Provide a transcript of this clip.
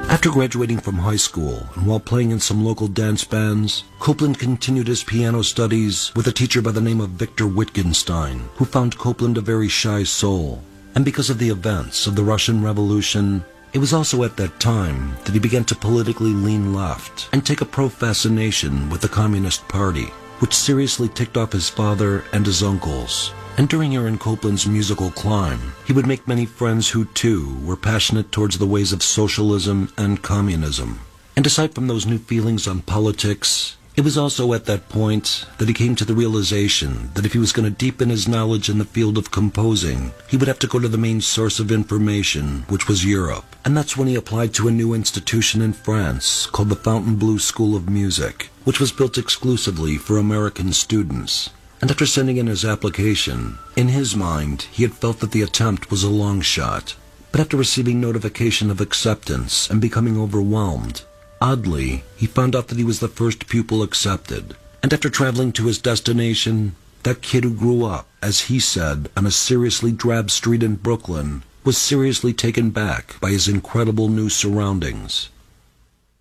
After graduating from high school and while playing in some local dance bands, Copeland continued his piano studies with a teacher by the name of Victor Wittgenstein, who found Copeland a very shy soul. And because of the events of the Russian Revolution, it was also at that time that he began to politically lean left and take a pro-fascination with the Communist Party, which seriously ticked off his father and his uncles. And during Aaron Copland's musical climb, he would make many friends who, too, were passionate towards the ways of socialism and communism. And aside from those new feelings on politics, it was also at that point that he came to the realization that if he was going to deepen his knowledge in the field of composing, he would have to go to the main source of information, which was Europe. And that's when he applied to a new institution in France called the Fontainebleau School of Music, which was built exclusively for American students. And after sending in his application, in his mind, he had felt that the attempt was a long shot. But after receiving notification of acceptance and becoming overwhelmed, oddly, he found out that he was the first pupil accepted. And after traveling to his destination, that kid who grew up, as he said, on a seriously drab street in Brooklyn, was seriously taken back by his incredible new surroundings.